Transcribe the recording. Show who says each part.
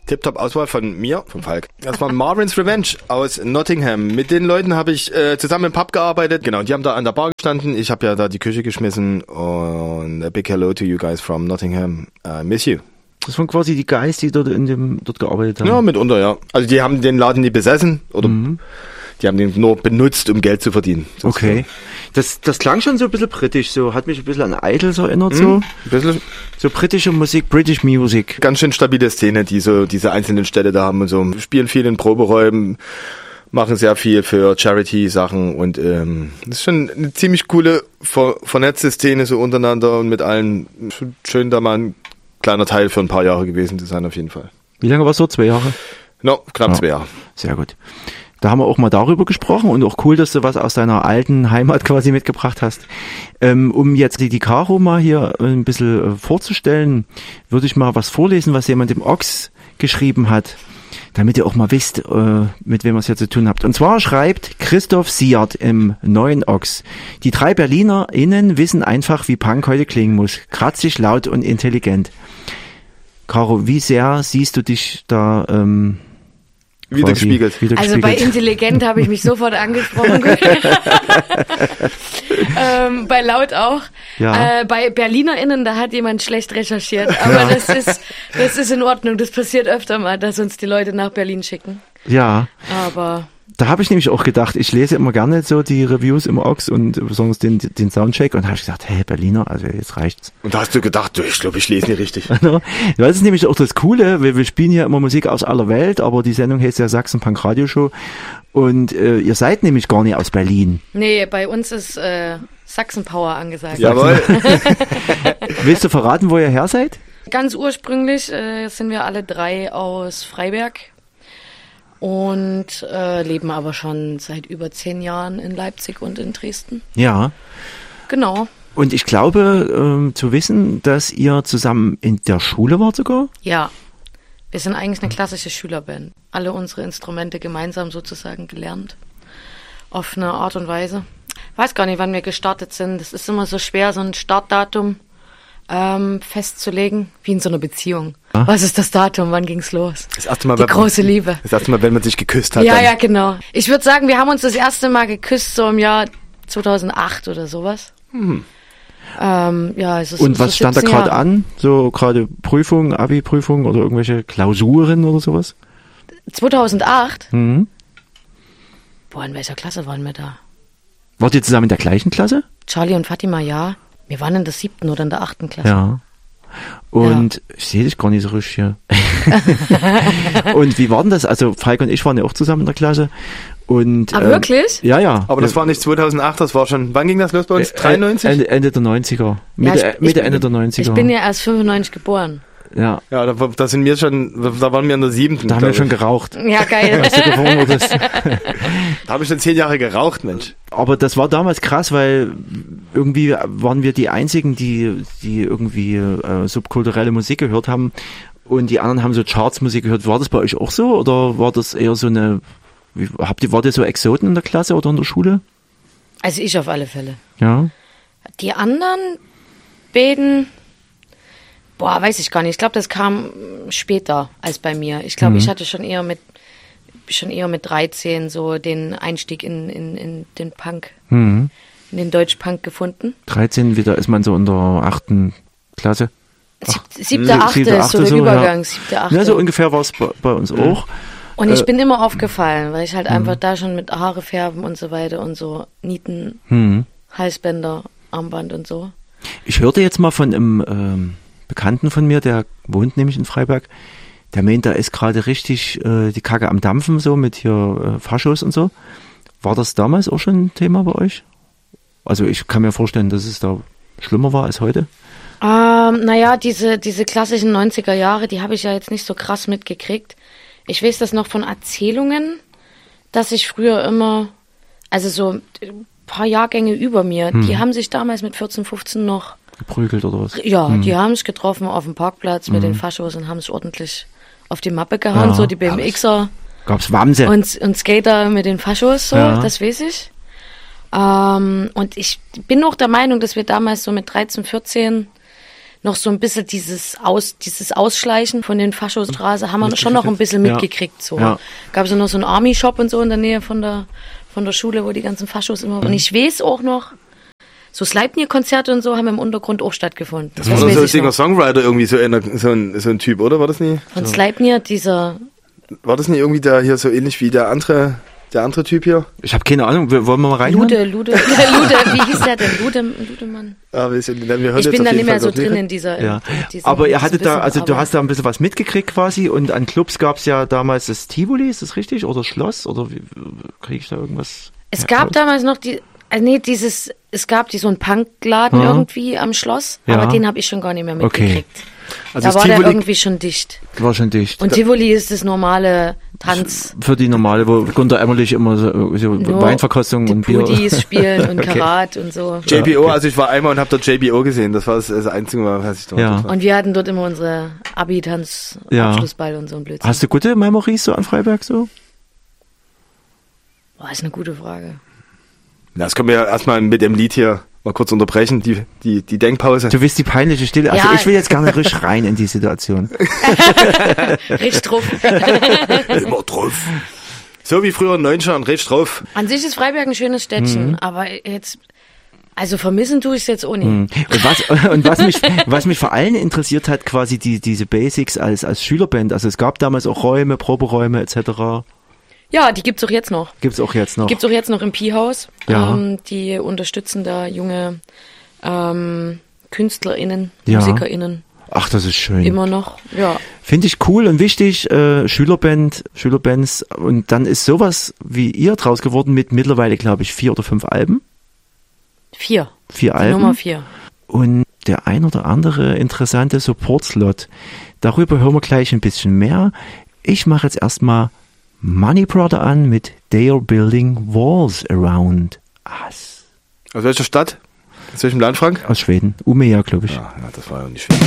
Speaker 1: Tip-Top-Auswahl von mir, vom Falk. Das war Marvin's Revenge aus Nottingham. Mit den Leuten habe ich zusammen im Pub gearbeitet. Genau, die haben da an der Bar gestanden. Ich habe ja da die Küche geschmissen. Und a big hello to you guys from Nottingham. Miss you.
Speaker 2: Das waren quasi die Guys, die dort gearbeitet haben?
Speaker 1: Ja, mitunter, ja. Also die haben den Laden nie besessen oder die haben den nur benutzt, um Geld zu verdienen.
Speaker 2: Okay. Das klang schon so ein bisschen britisch, so hat mich ein bisschen an Idols erinnert, so.
Speaker 1: Ein bisschen.
Speaker 2: So britische Musik, British Music.
Speaker 1: Ganz schön stabile Szene, die so diese einzelnen Städte da haben und so. Spielen viel in Proberäumen, machen sehr viel für Charity-Sachen und das ist schon eine ziemlich coole, vernetzte Szene so untereinander und mit allen. Schön, da mal ein kleiner Teil für ein paar Jahre gewesen zu sein, auf jeden Fall.
Speaker 2: Wie lange war es so? 2 Jahre?
Speaker 1: No, knapp 2 Jahre.
Speaker 2: Sehr gut. Da haben wir auch mal darüber gesprochen und auch cool, dass du was aus deiner alten Heimat quasi mitgebracht hast. Um jetzt die Caro mal hier ein bisschen vorzustellen, würde ich mal was vorlesen, was jemand im Ochs geschrieben hat, damit ihr auch mal wisst, mit wem ihr es hier zu tun habt. Und zwar schreibt Christoph Siert im Neuen Ochs: Die 3 BerlinerInnen wissen einfach, wie Punk heute klingen muss. Kratzig, laut und intelligent. Caro, wie sehr siehst du dich da
Speaker 1: Wiedergespiegelt.
Speaker 3: Also bei intelligent habe ich mich sofort angesprochen. Bei laut auch.
Speaker 2: Ja.
Speaker 3: Bei BerlinerInnen, da hat jemand schlecht recherchiert. Aber das ist in Ordnung. Das passiert öfter mal, dass uns die Leute nach Berlin schicken.
Speaker 2: Ja.
Speaker 3: Aber
Speaker 2: da habe ich nämlich auch gedacht, ich lese immer gerne so die Reviews im Ochs und besonders den Soundcheck und habe ich gedacht, hey, Berliner, also jetzt reicht's.
Speaker 1: Und da hast du gedacht, ich glaube, ich lese nicht richtig.
Speaker 2: Das ist nämlich auch das Coole, wir spielen ja immer Musik aus aller Welt, aber die Sendung heißt ja Sachsen-Punk Radio Show und ihr seid nämlich gar nicht aus Berlin.
Speaker 3: Nee, bei uns ist Sachsen-Power angesagt.
Speaker 1: Jawohl.
Speaker 2: Willst du verraten, wo ihr her seid?
Speaker 3: Ganz ursprünglich sind wir alle 3 aus Freiberg. Und leben aber schon seit über 10 Jahren in Leipzig und in Dresden.
Speaker 2: Ja.
Speaker 3: Genau.
Speaker 2: Und ich glaube zu wissen, dass ihr zusammen in der Schule wart sogar?
Speaker 3: Ja. Wir sind eigentlich eine klassische Schülerband. Alle unsere Instrumente gemeinsam sozusagen gelernt. Auf eine Art und Weise. Weiß gar nicht, wann wir gestartet sind. Das ist immer so schwer, so ein Startdatum festzulegen, wie in so einer Beziehung.
Speaker 2: Ah.
Speaker 3: Was ist das Datum? Wann ging's los?
Speaker 1: Das erste Mal,
Speaker 3: die große Liebe.
Speaker 1: Das erste Mal, wenn man sich geküsst hat.
Speaker 3: Ja,
Speaker 1: dann.
Speaker 3: ja, genau. Ich würde sagen, wir haben uns das erste Mal geküsst so im Jahr 2008 oder sowas. Ja, es ist
Speaker 2: und was
Speaker 3: so
Speaker 2: stand da
Speaker 3: 17
Speaker 2: gerade
Speaker 3: Jahre.
Speaker 2: an? So gerade Prüfung, Abi-Prüfung oder irgendwelche Klausuren oder sowas?
Speaker 3: 2008?
Speaker 2: Mhm.
Speaker 3: Boah, in welcher Klasse waren wir da?
Speaker 2: Wart ihr zusammen in der gleichen Klasse?
Speaker 3: Charlie und Fatima, ja. Wir waren in der 7. oder in der 8. Klasse.
Speaker 2: Ja. Und ich sehe dich gar nicht so richtig hier. Und wie war denn das? Also Falk und ich waren ja auch zusammen in der Klasse. Und,
Speaker 3: wirklich?
Speaker 2: Ja, ja.
Speaker 1: Aber das war nicht 2008, das war schon, wann ging das los bei uns? 93?
Speaker 2: Ende der 90er. Ende der 90er.
Speaker 3: Ich bin ja erst 95 geboren.
Speaker 2: Ja.
Speaker 1: Ja, da sind wir schon, da waren wir in der 7.
Speaker 2: Da haben wir schon geraucht.
Speaker 3: Ja, geil.
Speaker 2: Als du geboren wurdest.
Speaker 1: Da habe ich schon 10 Jahre geraucht, Mensch.
Speaker 2: Aber das war damals krass, weil irgendwie waren wir die Einzigen, die irgendwie subkulturelle Musik gehört haben und die anderen haben so Chartsmusik gehört. War das bei euch auch so oder war das eher so eine, wart ihr so Exoten in der Klasse oder in der Schule?
Speaker 3: Also ich auf alle Fälle.
Speaker 2: Ja.
Speaker 3: Die anderen beiden, weiß ich gar nicht. Ich glaube, das kam später als bei mir. Ich glaube, ich hatte schon eher mit 13 so den Einstieg in den Punk, in den Deutsch-Punk gefunden.
Speaker 2: 13, wieder ist man so in der 8. Klasse.
Speaker 3: 7., 8. ist so der Übergang. 7., 8.
Speaker 2: Ja, so ungefähr war es bei uns auch.
Speaker 3: Und ich bin immer aufgefallen, weil ich halt einfach da schon mit Haare färben und so weiter und so Nieten, Halsbänder, Armband und so.
Speaker 2: Ich hörte jetzt mal von einem Bekannten von mir, der wohnt nämlich in Freiberg, der meint, da ist gerade richtig die Kacke am Dampfen, so mit hier Faschos und so. War das damals auch schon ein Thema bei euch? Also ich kann mir vorstellen, dass es da schlimmer war als heute.
Speaker 3: Naja, diese klassischen 90er Jahre, die habe ich ja jetzt nicht so krass mitgekriegt. Ich weiß das noch von Erzählungen, dass ich früher immer, also so ein paar Jahrgänge über mir, die haben sich damals mit 14, 15 noch
Speaker 2: geprügelt oder was?
Speaker 3: Ja, die haben sich getroffen auf dem Parkplatz mit den Faschos und haben es ordentlich auf die Mappe gehauen, so die BMXer.
Speaker 2: Gab's Wamse.
Speaker 3: Und Skater mit den Faschos, so, das weiß ich. Und ich bin auch der Meinung, dass wir damals so mit 13, 14 noch so ein bisschen dieses Ausschleichen von den Faschostraße haben wir schon noch ein bisschen mitgekriegt. So.
Speaker 2: Ja.
Speaker 3: Gab es noch so einen Army-Shop und so in der Nähe von der Schule, wo die ganzen Faschos immer, und ich weiß auch noch, so Sleipnir-Konzerte und so haben im Untergrund auch stattgefunden.
Speaker 1: Das war so ein Singer-Songwriter irgendwie, so ein Typ, oder? War das nie?
Speaker 3: Von Sleipnir,
Speaker 1: War das nicht irgendwie da hier so ähnlich wie der andere Typ hier?
Speaker 2: Ich habe keine Ahnung, wollen wir mal rein?
Speaker 3: Lude, wie hieß der denn? Ludemann?
Speaker 1: Ah, wir hören
Speaker 3: Ich bin da nicht mehr so
Speaker 1: Fall
Speaker 3: drin in dieser...
Speaker 2: Ja.
Speaker 3: In
Speaker 2: Aber ihr hattet da, also du hast da ein bisschen was mitgekriegt quasi, und an Clubs gab es ja damals das Tivoli, ist das richtig? Oder Schloss? Oder kriege ich da irgendwas?
Speaker 3: Es gab damals noch es gab so einen Punkladen irgendwie am Schloss, aber den habe ich schon gar nicht mehr mitgekriegt.
Speaker 2: Okay.
Speaker 1: Also
Speaker 3: da war der irgendwie schon dicht.
Speaker 2: War schon dicht.
Speaker 3: Und Tivoli ist das normale Tanz.
Speaker 2: Für die normale, wo Gunter Emmerlich immer so Weinverkostung und Bier.
Speaker 3: Pudis spielen und Karat und so.
Speaker 1: JBO, also ich war einmal und habe dort JBO gesehen. Das war das einzige Mal, was ich dort war.
Speaker 3: Und wir hatten dort immer unsere Abi-Tanz, Abschlussball und so ein Blödsinn.
Speaker 2: Hast du gute Memories so an Freiberg so?
Speaker 3: Boah, ist eine gute Frage.
Speaker 1: Das können wir ja erstmal mit dem Lied hier mal kurz unterbrechen, die Denkpause.
Speaker 2: Du willst die peinliche Stille. Also ich will jetzt gar nicht richtig rein in die Situation.
Speaker 3: Richtig drauf.
Speaker 1: Immer drauf. So wie früher in Neunschan, richtig drauf.
Speaker 3: An sich ist Freiberg ein schönes Städtchen, aber jetzt, also vermissen tue ich es jetzt auch nicht.
Speaker 2: Und was mich vor allem interessiert hat, quasi diese Basics als Schülerband. Also es gab damals auch Räume, Proberäume etc.
Speaker 3: Ja, die gibt's auch jetzt noch.
Speaker 2: Gibt's auch jetzt noch
Speaker 3: im Pi-Haus.
Speaker 2: Ja.
Speaker 3: Die unterstützen da junge KünstlerInnen,
Speaker 2: Ja.
Speaker 3: MusikerInnen.
Speaker 2: Ach, das ist schön.
Speaker 3: Immer noch, ja.
Speaker 2: Finde ich cool und wichtig, Schülerbands, und dann ist sowas wie ihr draus geworden mit mittlerweile, glaube ich, 4 oder 5 Alben.
Speaker 3: 4.
Speaker 2: 4 Alben.
Speaker 3: Nummer 4.
Speaker 2: Und der ein oder andere interessante Support-Slot. Darüber hören wir gleich ein bisschen mehr. Ich mache jetzt erstmal Money Brother an mit They Are Building Walls Around Us.
Speaker 1: Aus welcher Stadt? Aus welchem Land, Frank?
Speaker 2: Aus Schweden. Umeå, glaube ich.
Speaker 1: Ja, das war ja nicht Schweden.